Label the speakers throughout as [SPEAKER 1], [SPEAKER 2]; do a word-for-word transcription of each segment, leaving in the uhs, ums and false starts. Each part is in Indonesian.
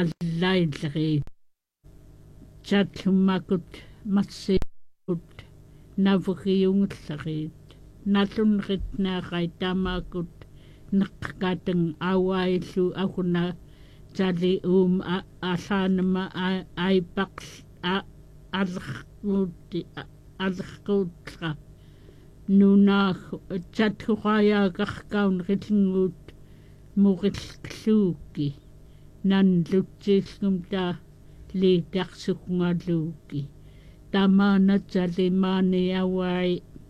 [SPEAKER 1] allailleri chatlumakut massikut navriungullerit nallunritnaarai tamakut neqqatang awaillu akuna tali um asanama aipaqs alquti alqutra nuna chatkhaya qarkaun ritingut murilluuki nan lutsisngumta liitarsukungaluuki tamana talimani awai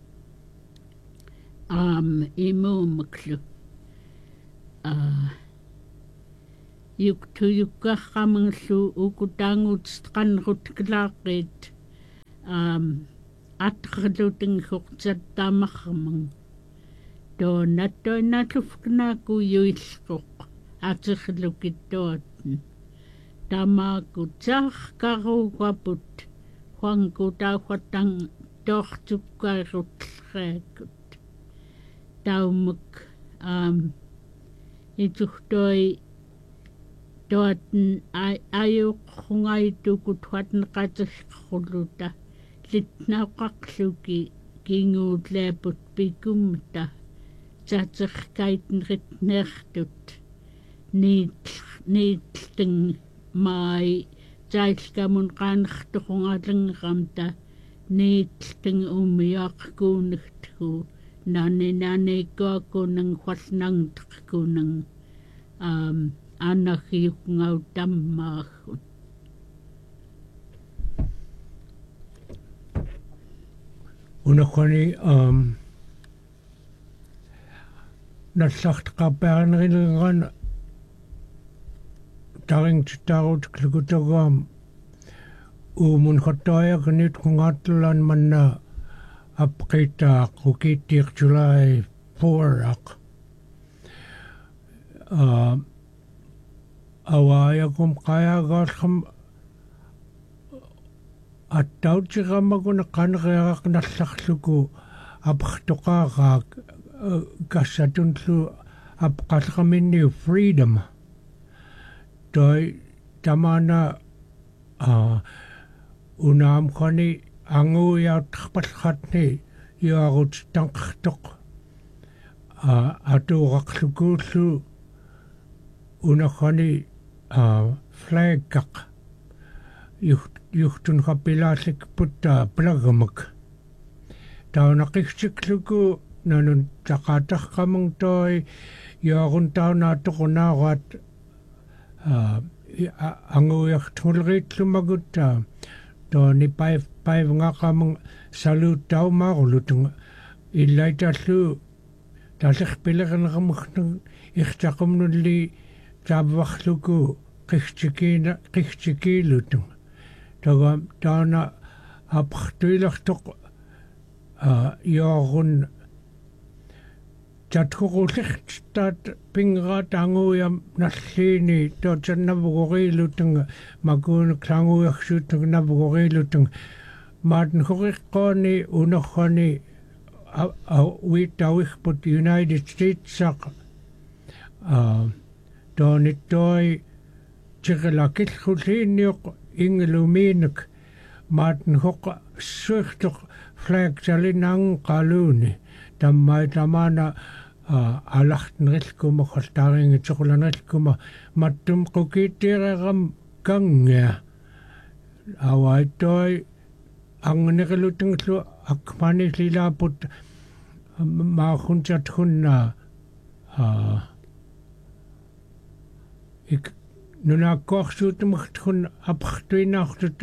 [SPEAKER 1] am imumuklu ah yuktu yukkarramnglu ukutangut qanrut klaaqit um atrluting khurtsat tamarmang do natto natlufkna ku yuilquq atrlukittoatn tamaku tsar karugaput huanku tawhatang tortukkairutrekut taumuk um ituhtoi toatn ayuqungaitukut huatn qatasqulluta litnaqaqluki kinguutleaput pikumta tatserkaitn ritnertut niit niitting mai tailkamun qaanartuqungalengeramta niitting umiaqkuunigtku nani nani koakunang hualnangtaqkunang um annahiuqngautammaaggut
[SPEAKER 2] unakhani um nallaqtaqappaarnerilgan taring tarut klukutagam umun khattayaqnit qungaatlan manna apqita qukittiq July fourth uh awaayakum qayaagaallqam attautsiqammaguna qaneriaraq nallarluku apqtuqaaraaq kassatunlu apqalqaminni freedom toi tamana uh unaam khani anguyautqarpallqatni yuarut tanqartoq uh atuuraqlukuullu unakhani uh flaggaq yuhtun qapilaalik putta plagamak taunaqiksikluku nanun taqatarqamung toi yuarun taunaatoqunaaruat uh anguyartulriitlumagutta tooni paiv paivngaqamung salut taumaarulutung illaitallu tallerpilereneramugnu irtaqumnulli taavvarluku qihtikiina qihtikiilutung taga taana apqtuilartoq uh yoorun tatqurullirtat pingraat anguyam nalliini tootsannavugorilutang makuunu klanguyarsutang navugorilutang maatn horiqqooni unorrani uitauirput United States saq uh toonittoi tirilakillulliinniuq ingelumiinik maatn hoqa suirtoq flag salinaang qaluuni tammai tamana алартнерилкума халтаарингитсоқуланерилкума маттум қукииттиереерам канга аваиттой ангнерилутинглу акманилилаапут маахунтатхунна а ик нунааккуарсуутумагтхун апартуинаартут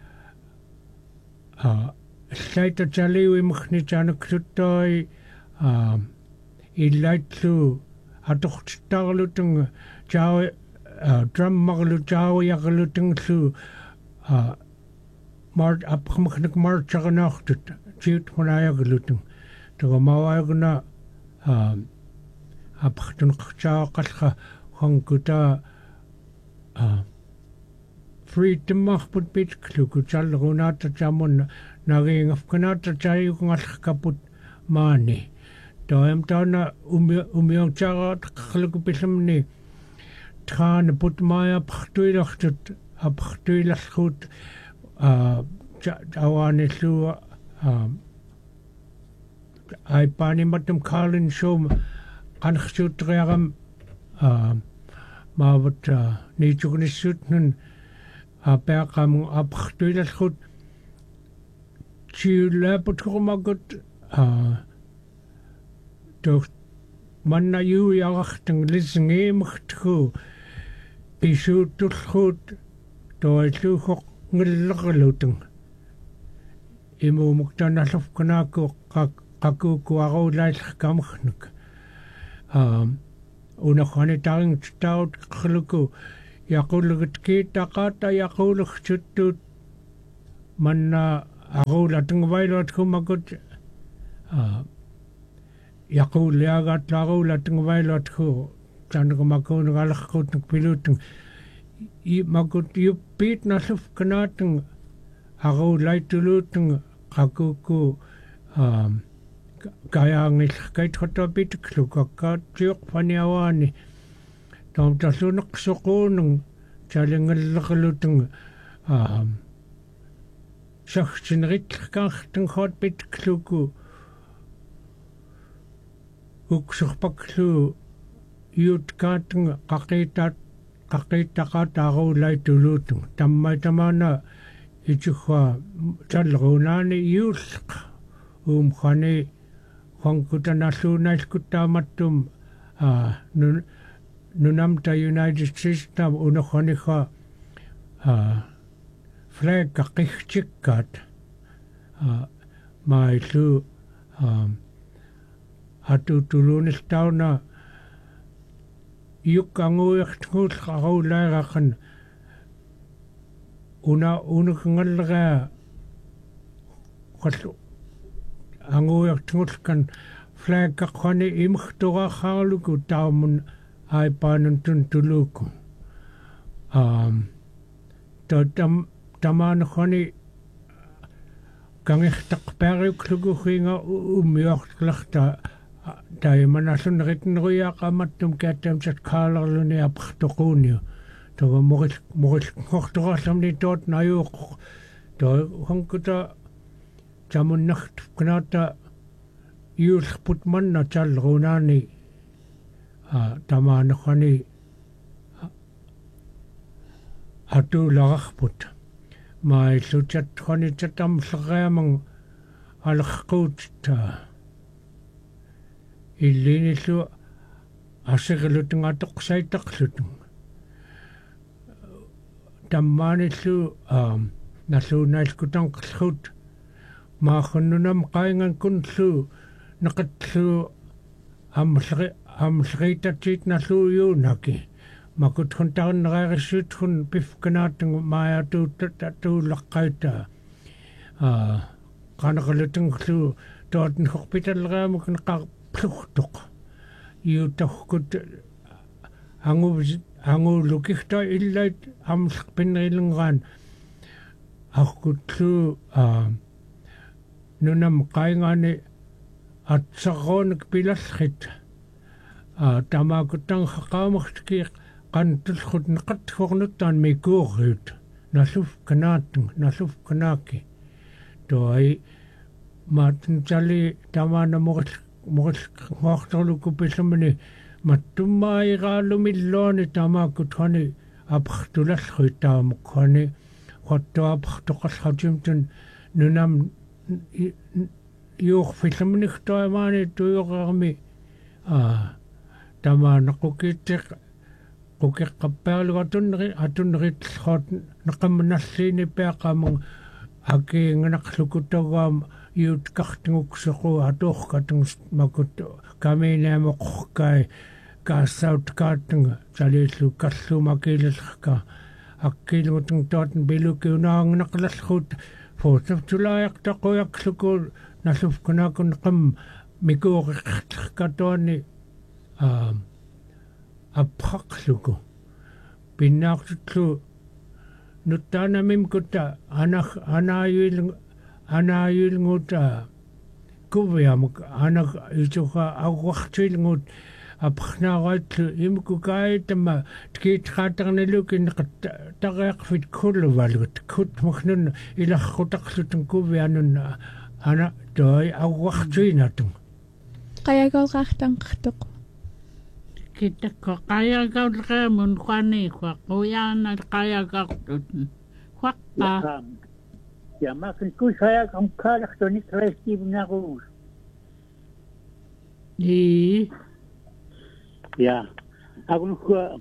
[SPEAKER 2] а слайта талиуимахни таанаксуттой а illaitlу атортиттарлутунга чаа драммарлу чаавиарлутунглу а март апхмахник марчаганаартут тиут хунаяглутун тагамаваагна а апхтунқчаақалха хангута а freedom-марпут питклуку таллерунаата таамунна нагиингавканаата тааюкунгаллакапут маани тоем таана уми умиортараат қарлуку пилламни trane put mai apachtuilachtut apachtuilachut uh awane lu um ai pani matum Carlin shom anchutreram um ma wat ni chugnisutnen a bergam apachtuilachut chi lapotrumagut uh doch manna yu yachtung lisngeemchtru isutulchut toiluchok ngillerlutung imu muktanaluf kanako kaku kuaro lailh kamkhnuk um una khane taring stout khluku yaqulugut kitaqata yaquluchutut manna agulatung vailot kumagut uh yaqul yagat lagulatung vailot ku tangumakun galakut pilutung i magut yu pit naluf kanatung agu laitulutung kakuku um kaya ngil kait khoto bit klukaka tiok paniawani tom tasunak sukunung chalingal lakulutung um shakhchinrit kakhtung khot bit kluku uksukpaklu yut katung kakitat kakitaka tago laitulutung tammai tamana ichukha chalrunani yulk um khane khangkutanasu naiskutamatum a nunamta United States tam unokhane kha a flag kakichikkat a mai lu um atu tulunis tauna yuk angu ikhtkul khau lairakan una unukngalga khatu angu ikhtkul kan flag ka khone imkhtoga khaluku taumun ai panun tun tuluku um to tam taman khone kangikhtak peruk lugu khinga umyokhlakta dai manasun ritn ruya qamattum katam sat khalarluni apkhtoquni to mogil mogil khokhtoga samni tot nayu to hongkuta jamun nacht knata yul putman na chal runani a taman khani atu laghput mai suchat khani chatam sgamang alkhut ta illinisu asirlutung atoqsaitaqlutung tammanisu um nasunaiskutangqlhut maakhununam qaingan kunlu naqatlu amsri amsriitatit nasuyunaki makutkhuntarneraarissuutkun pifkanaatung maayatu tatuulaqqaita a qanaqalutunglu tootn hospitalraamukn qa pluchtok yu tohkut angu angu lukihta illait amsqpinrilungan akkutlu a nunam qaingani atsaronik pilalkhit a tamakutang qaqaamaqtki qantulkhut nqatkhornuttaan mikuurut naluf kanaatung naluf kanaaki toi matin chali tamana mogol mogol ngoxtorluku pisamani mattumai gaalumilloni tamakut khani apxtulallkhut taamukkhani qotto apxtoqallhatimtun nunam yuq fisamnikhtoamani tuyoqarmi a tamana qukittiq qukиққаппаалугатуннери атуннерит нақамнарлиини пеақамун акиинганақлукутагаам юуткартугуксеқу атуоркатун макут каминаамоққай каассаут кааттунга салииллу каллумакилаллерка аккилугутун тоотн билукиунаангнақлаллерут фотофтулааяқтақуяклуку налуфкунаакун қам микуоқиққатуани а апхақлуку пиннаартутлу нуттаанамим кута анах анааюил анааюилгута кувиамак анах ичуха агуартуилгут апхнаараатсу имукукаайтама ткиитраатарнилуки тариақфит куллувалгут кут махнун иларрутарлутун кувианун ана той ауартуинатун
[SPEAKER 3] qayagoolqaartanqartoq
[SPEAKER 1] Kitako qayagaulremun Juaniqua, Uyana qayagartut. Huaqa.
[SPEAKER 4] Ja, maken kushaya kam kalag to niet rechtstreeks naar huis.
[SPEAKER 1] Nee.
[SPEAKER 4] Ja, aku nog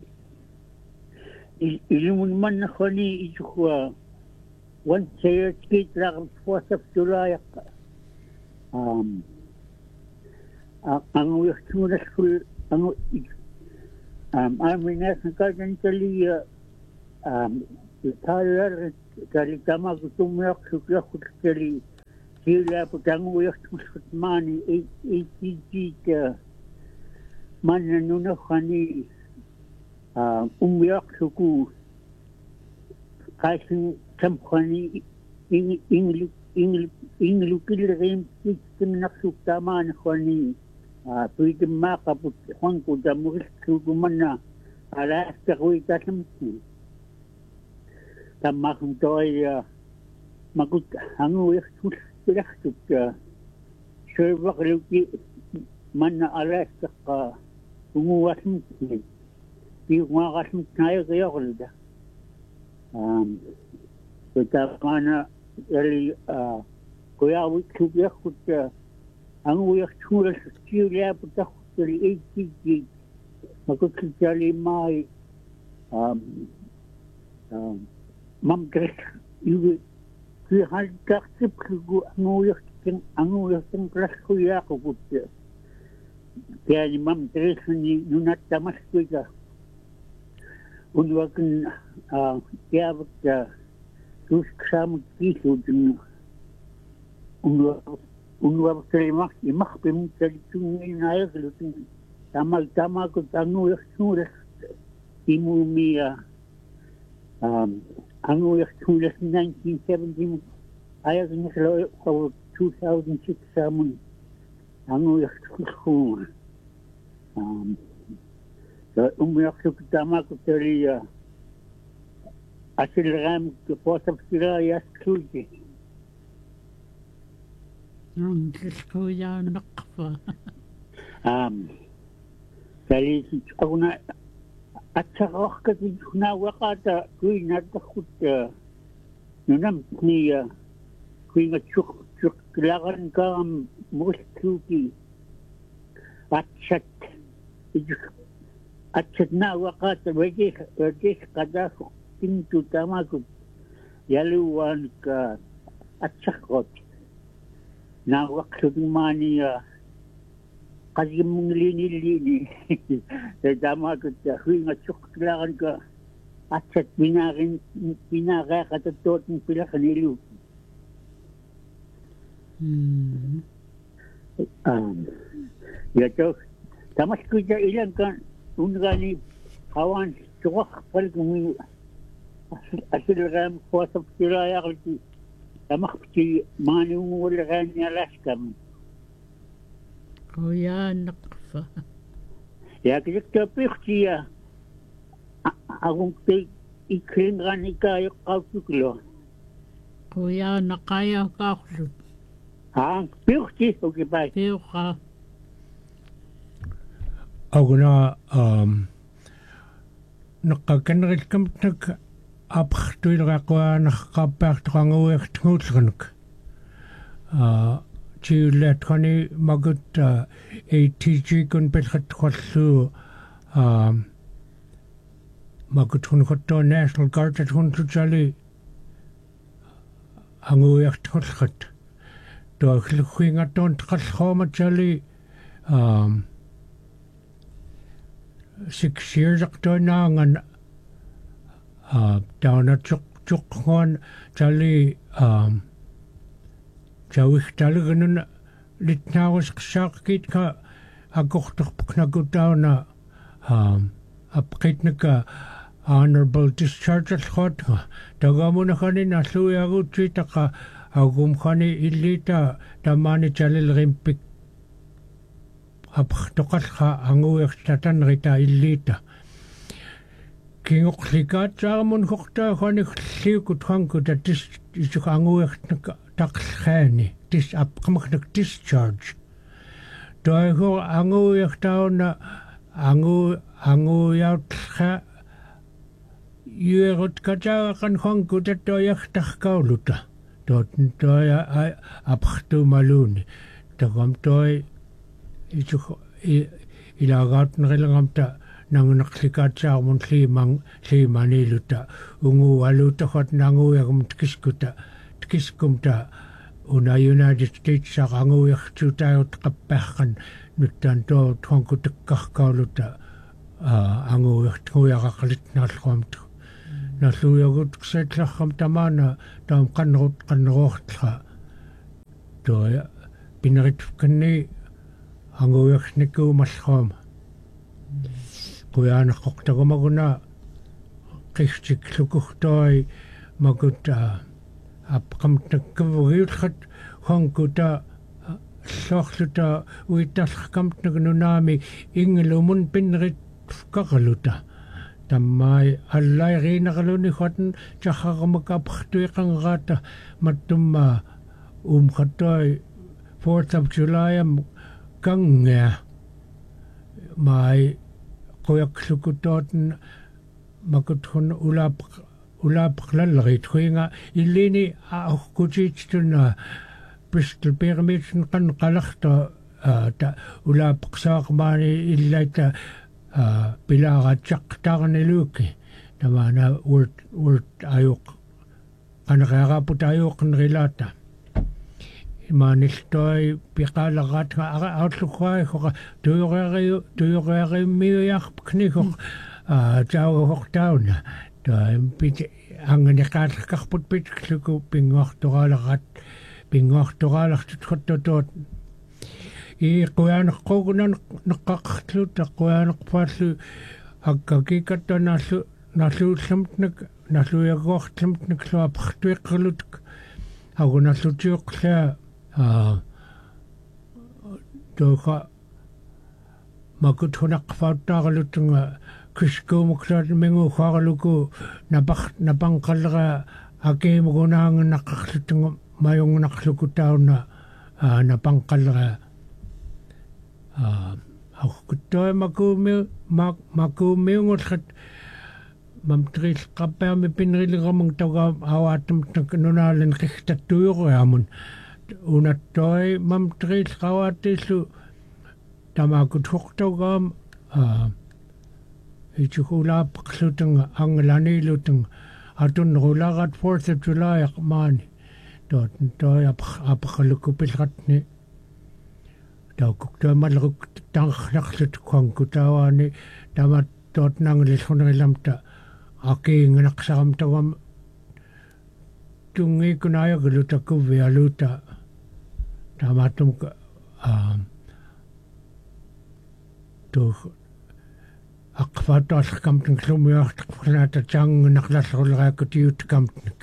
[SPEAKER 4] ilmun man na khani ichwa one chair skate lag fourth of July. Um ang uyah chura school ang um I'm in National Kali um retire kali tama kutumyak sukya kali sila putang uyah chura mani eighty ka man nuna khani um umyak suku kasin tam khani ing ing ing ing lukilrim sistem naksukta man khani ah pwede makaput kung kudamuris kuguman ala sa kuwi kasamsi tamakong to'y magut hangu yaksus pinaktuk serva kaluki man na ala sa ka umuwasimsi di umakasim tayo kayo kalida um kita kana yali kuya awit subyak kutya ang uyak chura sa Chile putak dari eighty gig magkakali may um um mamdres yung kaya haltaksip ko ang uyak ting ang uyak ting klas ko ya ko kutya kaya ni mamdres ni nunat tamas ko ka unwakan kaya bakta tus kasama kiso dun unwak unwab terima imak pem tertung inaya kelutung tamal tamal ko tangu yaksuras imu mia um angu yaksuras nineteen seventy ayat ni selo ko two thousand six samun angu yaksuras um so umu yaksuk tamal ko teria asil ram ko posap sira yaskuli
[SPEAKER 1] Nandisco ya nakfa.
[SPEAKER 4] Um, kali ako na at saka kasi na wakata kuy natakot nunam niya kuy nga chuk chuk kailangan ka mustuki at chat at chat na wakata wagi wagi kada pintu tama ko yaluan ka at sakot na waktu mani kasi mong lini-lini sa dama ko sa hui nga tsuklakan ka at sa pinakin pinakakatatot ng pila kanilu.
[SPEAKER 1] Hmm.
[SPEAKER 4] Um, yato, tamas ko sa ilang ka unga ni kawan tsukak pala kung asil ram po sa piraya ko tamakti mani wala kanya laskam
[SPEAKER 1] Kuya nakfa.
[SPEAKER 4] ya kita pikti ya akong pig ikring gani kayo kautuklo
[SPEAKER 1] Kuya nakaya kaklut.
[SPEAKER 4] ha pikti okay bye
[SPEAKER 1] Piuka.
[SPEAKER 2] Ako na um nakakanrit kam nag апхтуилракуа нахкаппаартоқангуиах тгууллернук а чиуллааткани магут эй ти джи кун пелхаттуқаллуу а магут хунхоттоо National Guard хунтучали ангуиах тгууллерат тоахлухуингаттуун тақаллхооматсали а six years ақтоинаанган Uh, down at chuk chuk hon tali um jawih tali ganun litnawas ksakit ka agochtok pknagu down um apkit naka honorable discharge at hot tagamo na kani nasluwi agu chita ka agum kani ilita tamani chalil rimpik апхтоқалха ангуертатан рита иллиита кингоқликаатсаармун хортааханик ханкута тис исук ангуертнак тақлхаани тис апқамахнак discharge тоего ангуертауна ангу ангуяутха юерут катаақан ханкута тояхтаркаулута тот тоя апхтумалуни тагам той исук илагаатнерилангамта нангунақликаатсаармун лиман лиманилута унгуалутахот нангуягум тикискута тикискумта уна United States сарангуяртутаают қаппааққан нуттаан тоо тонкутеккаркаулута а ангуяртуярақалит нааллуамту наллуягут ксатларрам тамаана таам қаннерут қаннеруортла тоо пинеритукканни ангуярникуумаллуама куяанаққортагумагуна қихтик лукухтой магута апқамтаккавгиулхат хонкута соорлута уиттарлакамтнагнунаами ингелумун пиннерит какалута таммай аллайринералуни хотн чахарамакапхтуиқангаата маттумма умхатой fourth of July am gange mai qoyaqlukutooten makutun ulap ulapqlallerit huinga illini aorkutiitstuna Bristol Pyramidsen qan qalarta ta ulapqsaaqmaani illaita pilaaraatsaqqtaarniluuki tamana urt urt ayuq qanaqaaraput ayuqnrilaata imaaniltoi piqaalaraatga aarlukkuai hoqa tuyoreeri tuyoreerimiujarpknikoq taauhortauna taimpit anganiqaallarkarput pitkluku pinguartoraalarat pinguartoraalartut hottotoot i quyaneqqogunan neqqaqartlu taqquyaneqpaallu akkakikatta naallu naalluullamtnak naalluyaguartlamtnak luapartuiqqerlutuk agunallutiuqlaa a toqa makuthunaqqfauttaarlutunga kiskuumuksaat minguuqaarluku napaq napanqallera akiimugunaangunnaqqarlutunga mayungunaqluku tauna napanqallera a aquttoi makuumi makuumiungullat mamtril qappaami pinriliramung taga awaatamtnak nunaalin qihtattuuruamun unattoi mamtril qawaatiillu tamakut huqtaugaam a ichuhulaapaqlutanga anglaniilutanga atunnerularat fourth of July aqmaani toot toi apaqalukupilratni taukuktuamalruk tanqnaqlut quankutaawaani tamat toot nanglillunerilamta akiinganaqsaramtagam tungiikunaayagulutakuvialuta tamatum a tu aqfaataallkamtang lumiartaqfrnaata taangunaqlalleruleraakutiutkamtnak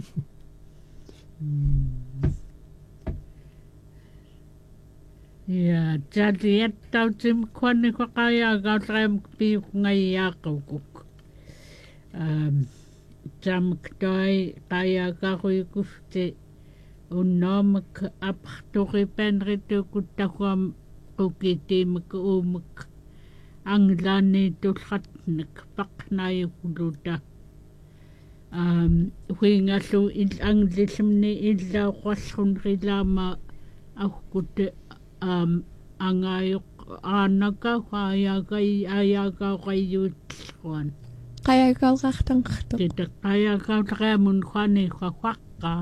[SPEAKER 1] ja tatiattautim kwanniqaqayaagautream piuqngaiyaaqukuk um tamktoi qayaaqaruikufti unnomak aptorripanritukuttaquam qukitiimak uumak anglani tulratnak paqnaayukuluta um huingallu il anglillimni illauqallunrilaama aqutte um angayuq aanaka qayaaqai ayaaqaqayyuutluan
[SPEAKER 3] qayaaqalqartanqartu
[SPEAKER 1] tita qayaaqautreamun khani qaqqa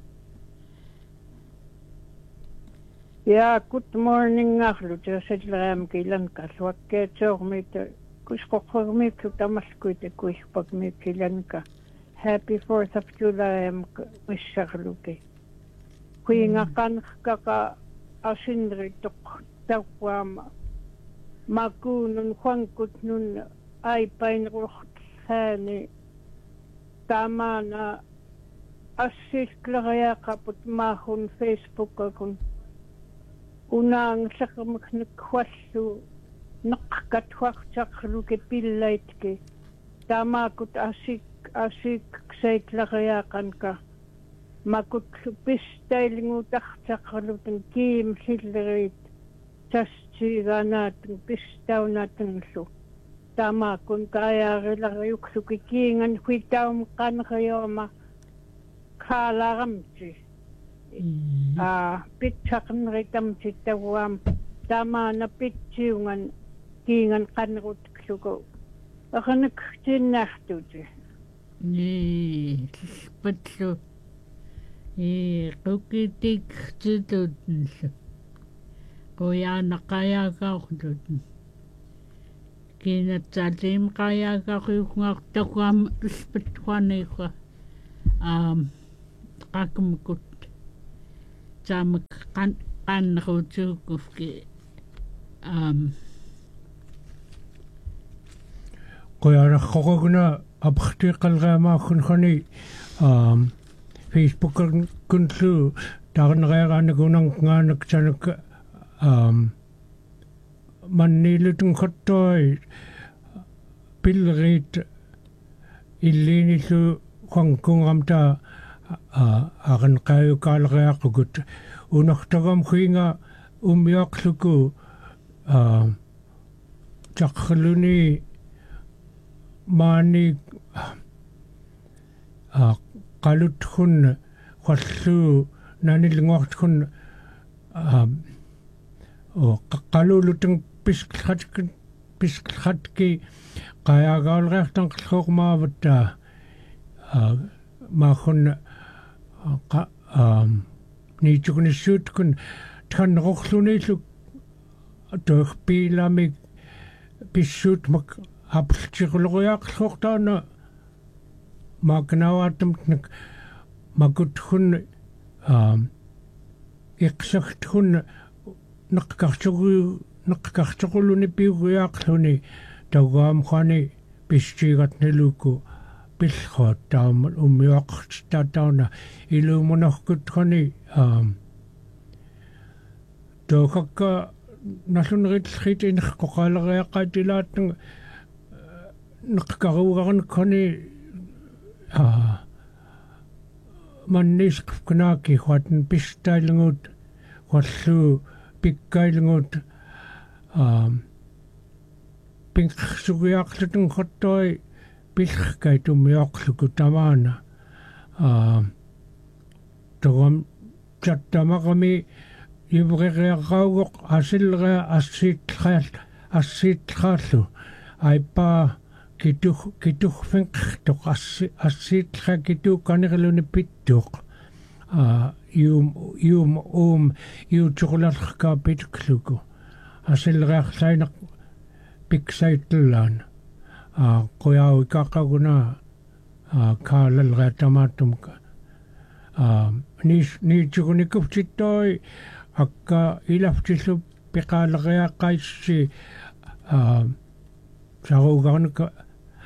[SPEAKER 5] Ja, good morning, Arlo. Tjusitleram kilan kaswakke tjormit kuskoqormit tamaskuite kuispakmit kilanka. Happy fourth of July am wissarluke. Kuingakan kaka asinri tok tawam makunun kwankut nun ay painrucht hani tamana asis klaya kaput mahun Facebook akun unaang saqamaknakhuallu neqqathuartaqluke pillaitki taamakut asik asik ksaitlariaqanka makut pistailingutartaqaluten kiim sillerit tastiiganaatun pistaunatunlu taamakun kaayaarilariyukluki kiingan huitaum qanrioma kaalaramti a pitchaqnritamti tawam tamaana pitsiungan kiingan qanrutkluku aqanak tinnartuti
[SPEAKER 1] ni patlu e qokitik tutun qoyana qayaqaqtut kina tsatim qayaqaqyuqngartaquam tuspatquaniqa um qaqmukut tsamak qan qanrutukufki um
[SPEAKER 2] qoyana qoqogna апхтиқалгаамааххун аам Facebook kuntu тарнераана гунан гаанак танак аам маннилутун хоттой пиллерит иллинилу хангкунгамта а аран каюкаалериаққут унартагам хуинга уммиақлуку а тақхлуни маани а qalutkhun qallu nanilngortkun um o qalulutun piskhatkin piskhatki qayagaalreertan qillormaavatta a maakhun qa um niitukunissuutkun tannerorluniillu toorpiilamik pissuutmak apultiquloriaqlortaana magnawaattamtnak maguthun um iqsagthun neqqartugu neqqartuquluni piugiaqluni taugaam khani pistiigatniluku pillroot taama ummiaqartitaatauna iluumunarkut khani um tookakka nalluneritlrit inerqoqaaleriaqaatilaatnga neqqaruugaran khani ah mannisk knaaki huatn pistailngut huallu pikkailngut um pinksugiaqlutun khottoi pilkaitummiaqluku tamaana um togam chattamaqami ivrereaqaugoq asillrea assiitlaal assiitlaallu aipa kitu kitu fengtoq assi assitla kitu kanerluni pittoq a yum yum um yu chokoladka pitkluko asilrearlainaq piksaitlan a qoyau kakaguna a kaalalreatamatumka a ni ni chokonikuptittoi akka ilaftilu piqaalereaqaissi a sarugarnka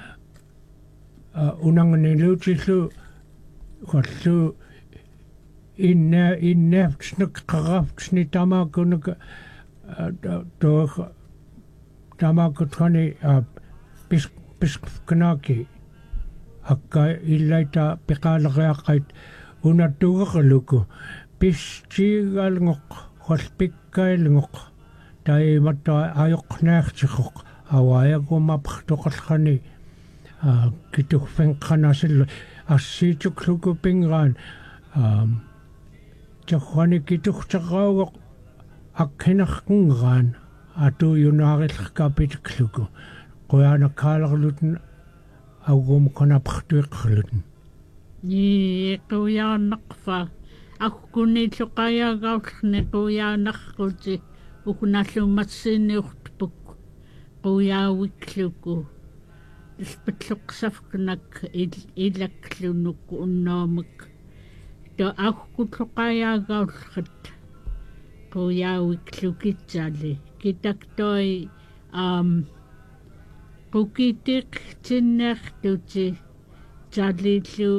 [SPEAKER 2] unanganilutillu qallu inna innaftsnak qaraftsni tamaakunak toog tamaakutrani pis pisknaaki akka illaita piqaalereaqqait unattugeqaluku pistiigalngoq qalpikkailngoq taimatta ajoqnaartiqoq awaayagumapartoqallani kitufenqanasil assiitukluku pingraan um tjahwani kituxtaqaugoq akkinarqungraan atu yunaarillqapitkluku qoyana kaalerlutun augum qanapartuiqqerlutun
[SPEAKER 1] ni qoyaanaqfa akkunitsuqayaagaullerni qoyaanarquti ukunallumatsiiniurtupuk qoyaawikluku ispatluqsafknak ilaklunuk unnaamak to akkutluqayaagaullerat qoyaawiklukitzali kitaktoi um qukitiq tinnertuti tsalillu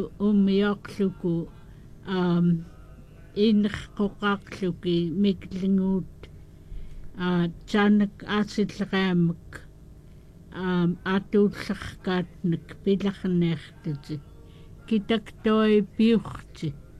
[SPEAKER 1] ummiaqluku um innerqoqaaqluki miklinguut а чанак аасиллераамак аам атууллеркаатник пилахнеэртути китактoi пиурти